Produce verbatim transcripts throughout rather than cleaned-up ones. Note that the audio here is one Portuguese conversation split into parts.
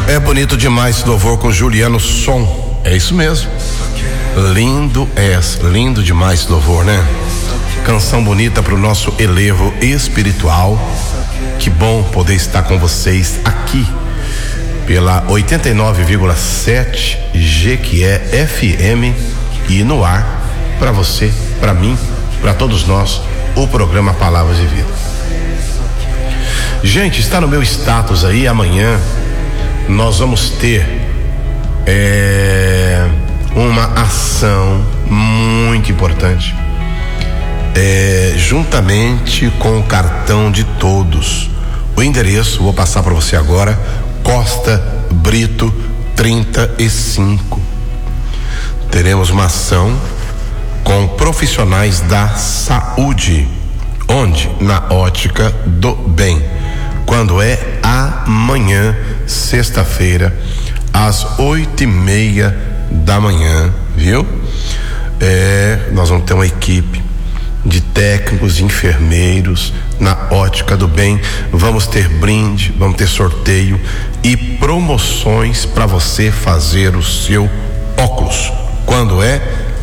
É bonito demais esse louvor com Juliano Som. É isso mesmo. Lindo é, lindo demais esse louvor, né? Canção bonita para o nosso elevo espiritual. Que bom poder estar com vocês aqui pela oitenta e nove vírgula sete G, que é F M, e no ar para você, para mim, para todos nós, o programa Palavras de Vida. Gente, está no meu status aí. Amanhã nós vamos ter é, uma ação muito importante, é, juntamente com o cartão de todos. O endereço vou passar para você agora: Costa Brito trinta e cinco. Teremos uma ação com profissionais da saúde. Onde? Na Ótica do Bem. Quando é? Amanhã, sexta-feira, às oito e meia da manhã, viu? É, nós vamos ter uma equipe de técnicos, enfermeiros na Ótica do Bem. Vamos ter brinde, vamos ter sorteio e promoções para você fazer o seu óculos. Quando é?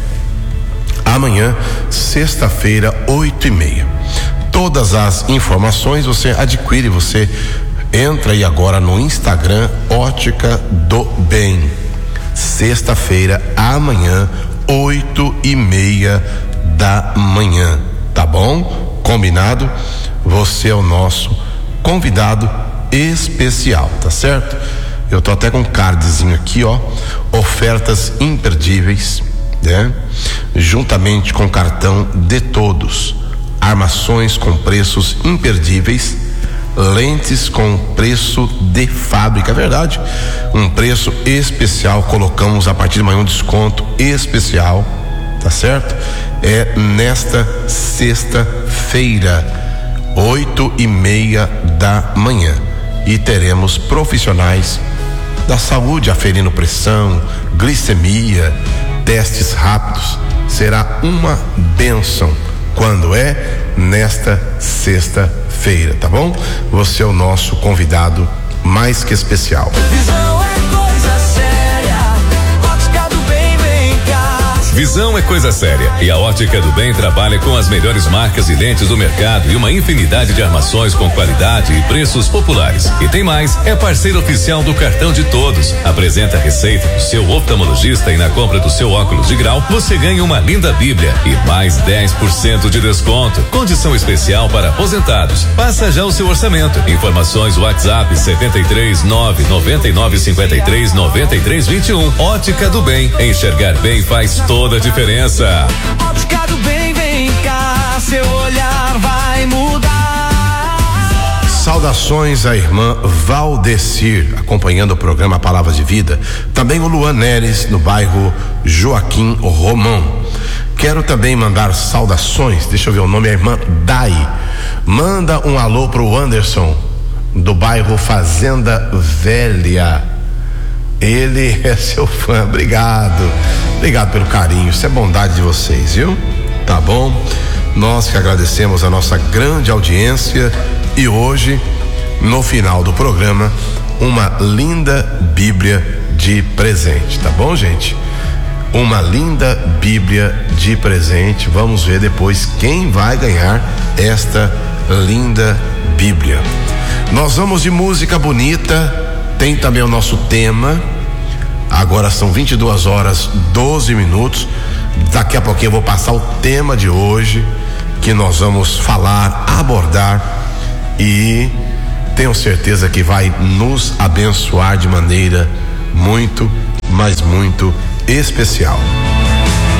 Amanhã, sexta-feira, oito e meia. Todas as informações você adquire, você entra aí agora no Instagram Ótica do Bem. Sexta-feira, amanhã, oito e meia da manhã, tá bom? Combinado? Você é o nosso convidado especial, tá certo? Eu tô até com um cardzinho aqui, ó, ofertas imperdíveis, né? Juntamente com o cartão de todos, armações com preços imperdíveis, lentes com preço de fábrica, é verdade, um preço especial. Colocamos a partir de amanhã um desconto especial, tá certo? É nesta sexta-feira, oito e meia da manhã, e teremos profissionais da saúde aferindo pressão, glicemia, testes rápidos. Será uma bênção. Quando é? Nesta sexta-feira, tá bom? Você é o nosso convidado mais que especial. Visão é coisa séria, Ótica do Bem, vem cá. Visão é coisa séria, e a Ótica do Bem trabalha com as melhores marcas e lentes do mercado e uma infinidade de armações com qualidade e preços populares. E tem mais, é parceiro oficial do cartão de todos. Apresenta a receita do seu oftalmologista e na compra do seu óculos de grau você ganha uma linda Bíblia e mais dez por cento de desconto. Condição especial para aposentados. Faça já o seu orçamento. Informações WhatsApp setenta e três, nove noventa e nove, cinquenta e três, noventa e três, vinte e um. Ótica do Bem. Enxergar bem faz toda a diferença. Ótica do Bem, vem cá, seu olhar vai mudar. Saudações à irmã Valdecir, acompanhando o programa Palavras de Vida. Também o Luan Neres, no bairro Joaquim Romão. Quero também mandar saudações, deixa eu ver o nome, é a irmã Dai. Manda um alô pro Anderson, do bairro Fazenda Velha. Ele é seu fã. Obrigado, obrigado pelo carinho, isso é bondade de vocês, viu? Tá bom? Nós que agradecemos a nossa grande audiência, e hoje, no final do programa, uma linda Bíblia de presente, tá bom, gente? Uma linda Bíblia de presente. Vamos ver depois quem vai ganhar esta linda Bíblia. Nós vamos de música bonita. Tem também o nosso tema. Agora são vinte e duas horas, doze minutos. Daqui a pouquinho eu vou passar o tema de hoje, que nós vamos falar, abordar, e tenho certeza que vai nos abençoar de maneira muito, mas muito especial.